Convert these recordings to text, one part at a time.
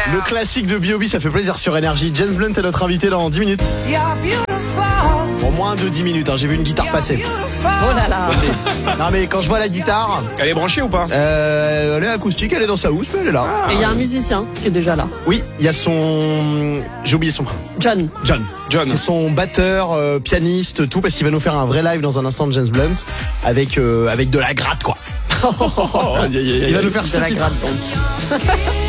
Le classique de B.O.B, ça fait plaisir sur Énergie. James Blunt est notre invité dans 10 minutes. Bon, moins de 10 minutes, hein. J'ai vu une guitare passer. Oh là là. Non mais quand je vois la guitare, Elle est branchée ou pas? elle est acoustique, elle est dans sa housse, mais elle est là. Et il y a un musicien qui est déjà là. Oui, il y a son... J'ai oublié son prénom. John. C'est son batteur, pianiste, tout, parce qu'il va nous faire un vrai live dans un instant de James Blunt avec de la gratte, quoi. Il va nous faire De ce la titre. gratte, donc.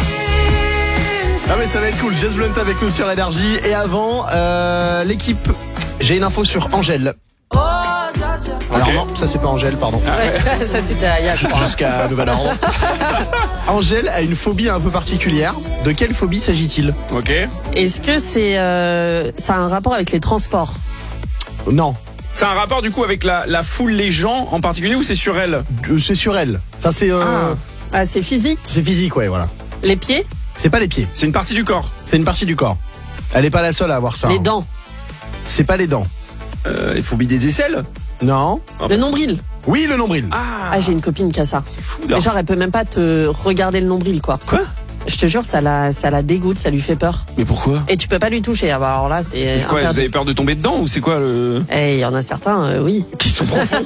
Ah mais ça va être cool, James Blunt avec nous sur Énergie. Et avant, l'équipe, j'ai une info sur Angèle. Alors Ok. non, ça c'est pas Angèle, pardon. Ouais, ça c'était Aya, je crois. Jusqu'à nouvel ordre. Angèle a une phobie un peu particulière. De quelle phobie s'agit-il? Ok. Est-ce que ça a un rapport avec les transports? Non, C'est un rapport du coup avec la foule, les gens en particulier, ou c'est sur elle? c'est sur elle. Enfin c'est Ah, c'est physique? c'est physique, ouais, voilà. Les pieds? C'est pas les pieds, C'est une partie du corps. c'est une partie du corps. Elle est pas la seule à avoir ça. Les hein. dents? C'est pas les dents. Les phobies des aisselles? Non. Le nombril? Oui, le nombril. Ah, j'ai une copine qui a ça. C'est fou Mais genre, elle peut même pas te regarder le nombril, quoi. Quoi? Je te jure, ça la dégoûte, ça lui fait peur. Mais pourquoi? Et tu peux pas lui toucher. Ah bah alors là, c'est. C'est quoi? Vous avez peur de tomber dedans ou c'est quoi le... Eh, il y en a certains, oui. Qui sont profonds?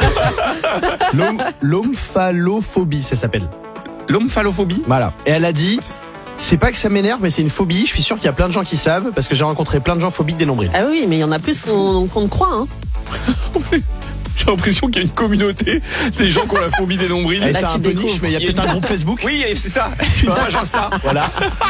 L'omphalophobie, ça s'appelle. L'omphalophobie? Voilà. Et elle a dit, c'est pas que ça m'énerve, mais c'est une phobie. Je suis sûr qu'il y a plein de gens qui savent, parce que j'ai rencontré plein de gens phobiques des nombrils. Ah oui, mais il y en a plus qu'on ne croit, hein. J'ai l'impression qu'il y a une communauté des gens qui ont la phobie des nombrils. Et Là, c'est tu un peu découvres. niche, mais il y a peut-être un groupe Facebook. Oui, c'est ça. Une page Insta. Voilà.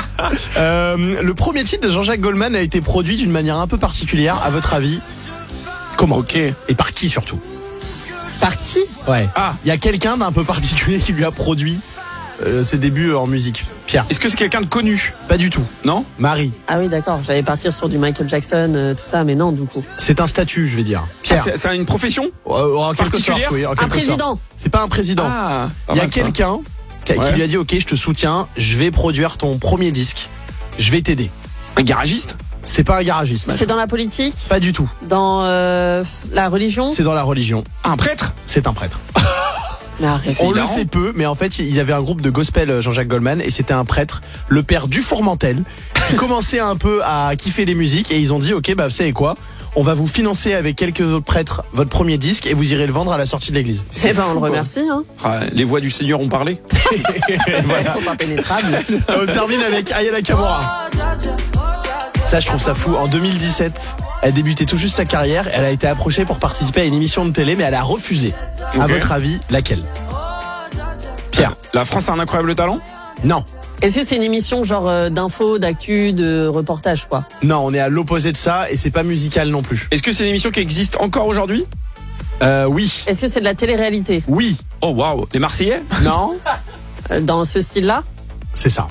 Le premier titre de Jean-Jacques Goldman a été produit d'une manière un peu particulière, à votre avis. Comment? Ok. Et par qui surtout? Par qui? Ouais. Ah. Il y a quelqu'un d'un peu particulier qui lui a produit ses débuts en musique. Pierre? Est-ce que c'est quelqu'un de connu? Pas du tout. Non? Marie? Ah oui, d'accord. J'allais partir sur du Michael Jackson, tout ça, mais non, du coup. C'est un statut, je vais dire. Pierre? C'est une profession? En quelque particulière sorte, oui, en Un quelque président. sorte. C'est pas un président. Ah, Il y a quelqu'un qui Ouais. lui a dit, ok, je te soutiens, je vais produire ton premier disque, je vais t'aider. Un garagiste? C'est pas un garagiste. C'est dans la politique? Pas du tout. Dans la religion? C'est dans la religion. Un prêtre? C'est un prêtre. Mais arrête. On le hilarant. sait peu, mais en fait, il y avait un groupe de gospel Jean-Jacques Goldman et c'était un prêtre, le père du Fourmentel, qui commençait un peu à kiffer les musiques et ils ont dit, ok, bah vous savez quoi, on va vous financer avec quelques autres prêtres votre premier disque et vous irez le vendre à la sortie de l'église. Eh ben, on le fou, quoi. remercie, hein. Ah, les voix du Seigneur ont parlé. Elles sont impénétrables. On termine avec Aya Nakamura. Ça, je trouve ça fou. En 2017, elle débutait tout juste sa carrière. Elle a été approchée pour participer à une émission de télé, mais elle a refusé. À Ok. votre avis, laquelle? Pierre? La France a un incroyable talent? Non. Est-ce que c'est une émission genre d'infos, d'actu, de reportage, quoi? Non, on est à l'opposé de ça et c'est pas musical non plus. Est-ce que c'est une émission qui existe encore aujourd'hui? Oui. Est-ce que c'est de la télé-réalité? Oui. Oh waouh, les Marseillais? Non. Dans ce style-là? C'est ça.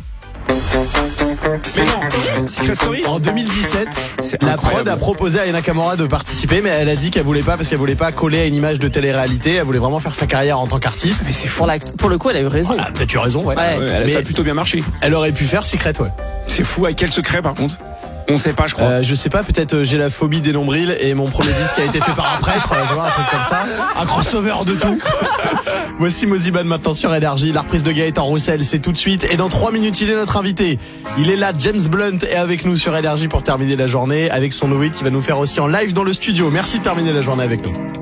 Mais non, Secret Story? En 2017, C'est la incroyable. prod a proposé à Aya Nakamura de participer, mais elle a dit qu'elle voulait pas parce qu'elle voulait pas coller à une image de télé-réalité. Elle voulait vraiment faire sa carrière en tant qu'artiste. Mais c'est fou. Pour le coup, elle a eu raison. Ah, t'as-tu raison, ouais. Ouais. Ouais, Mais- ça a plutôt bien marché. Elle aurait pu faire Secret, ouais. C'est fou, avec quel secret par contre? On sait pas, je crois. Je sais pas, peut-être j'ai la phobie des nombrils et mon premier disque a été fait par un prêtre, tu vois, un truc comme ça. Un crossover de tout. Voici Moziban maintenant sur Énergie. La reprise de Gaëtan Roussel, c'est tout de suite. Et dans 3 minutes, il est notre invité. Il est là, James Blunt est avec nous sur Énergie pour terminer la journée avec son nouveau hit qui va nous faire aussi en live dans le studio. Merci de terminer la journée avec nous.